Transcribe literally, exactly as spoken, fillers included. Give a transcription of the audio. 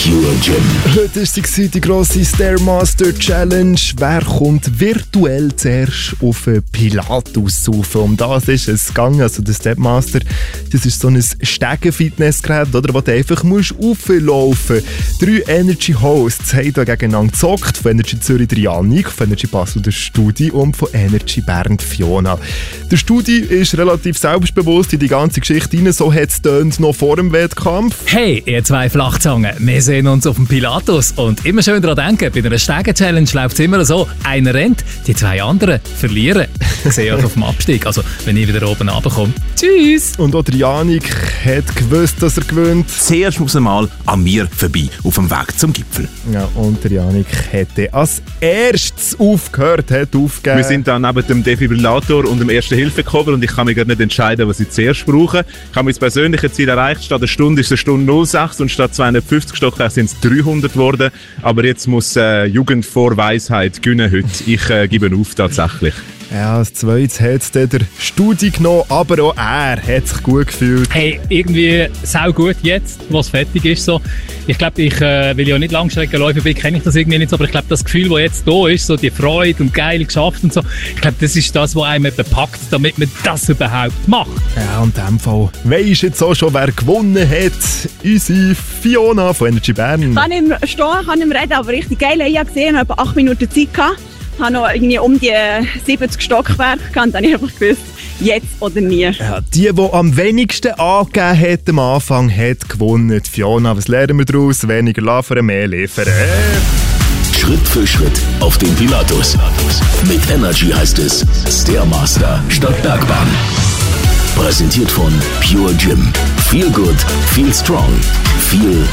Pure Gym. Heute war sie die grosse Stairmaster Challenge. Wer kommt virtuell zuerst auf den Pilatus rauf? Um das ist es gegangen. Also der Stepmaster, das ist so ein Stegen-Fitnessgerät, oder, wo du einfach musst rauflaufen musst. Drei Energy-Hosts haben hier gegeneinander gezockt. Von Energy Zürich der Janik, von Energy Basel der Studi und von Energy Bern Fiona. Der Studi ist relativ selbstbewusst in die ganze Geschichte rein. So hat es noch vor dem Wettkampf. Hey, ihr zwei Flachzangen, wir sehen uns auf dem Pilatus und immer schön daran denken, bei einer Stegen-Challenge läuft es immer so, einer rennt, die zwei anderen verlieren. Ich sehe euch auf dem Abstieg, also wenn ich wieder oben runterkomme. Tschüss! Und auch der Janik hat gewusst, dass er gewinnt. Zuerst muss er mal an mir vorbei, auf dem Weg zum Gipfel. Ja, und der Janik hätte als erstes aufgehört, hat aufgegeben. Wir sind dann neben dem Defibrillator und dem Erste-Hilfe-Koffer und ich kann mich gerade nicht entscheiden, was ich zuerst brauche. Ich habe mein persönliches Ziel erreicht. Statt einer Stunde ist es eine Stunde null sechs und statt zweihundertfünfzig Stockwerke sind es dreihundert geworden. Aber jetzt muss äh, Jugend vor Weisheit gewinnen heute. Ich äh, gebe auf tatsächlich. Ja, als zweites hat es der Studi genommen, aber auch er hat sich gut gefühlt. Hey, irgendwie sau gut jetzt, was fertig ist. So. Ich glaube, ich äh, will ja nicht Langstreckenläufer bin, kenne ich das irgendwie nicht so, aber ich glaube, das Gefühl, das jetzt da ist, so die Freude und geile geschafft und so, ich glaube, das ist das, was einem bepackt, damit man das überhaupt macht. Ja, und in dem Fall weisst jetzt auch schon, wer gewonnen hat. Unsere Fiona von Energy Bern. Ich kann nicht mehr stehen, kann nicht mehr reden, aber richtig geil. Ich habe gesehen, ich habe etwa acht Minuten Zeit gehabt. Ich habe noch irgendwie um die siebzig Stockwerke gehabt, dann habe ich einfach gewusst, jetzt oder nie. Ja, die, die am wenigsten angegeben hat am Anfang, hat gewonnen. Fiona, was lernen wir daraus? Weniger liefern, mehr liefern. Schritt für Schritt auf den Pilatus. Mit Energy heißt es Stairmaster statt Bergbahn. Präsentiert von Pure Gym. Feel good, feel strong, feel